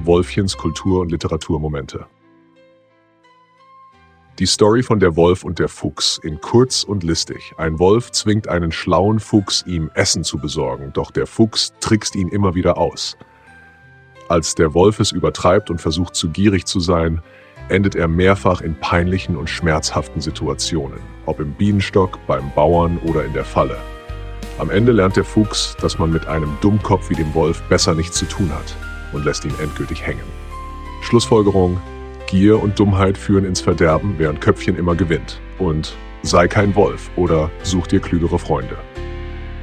Wolfchens Kultur- und Literaturmomente. Die Story von der Wolf und der Fuchs in kurz und listig. Ein Wolf zwingt einen schlauen Fuchs, ihm Essen zu besorgen, doch der Fuchs trickst ihn immer wieder aus. Als der Wolf es übertreibt und versucht, zu gierig zu sein, endet er mehrfach in peinlichen und schmerzhaften Situationen, ob im Bienenstock, beim Bauern oder in der Falle. Am Ende lernt der Fuchs, dass man mit einem Dummkopf wie dem Wolf besser nichts zu tun hat und lässt ihn endgültig hängen. Schlussfolgerung: Gier und Dummheit führen ins Verderben, während Köpfchen immer gewinnt. Und sei kein Wolf oder such dir klügere Freunde.